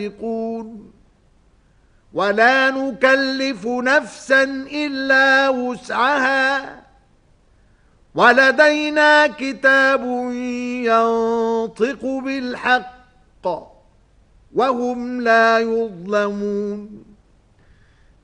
ولا نكلف نفسا إلا وسعها ولدينا كتاب ينطق بالحق وهم لا يظلمون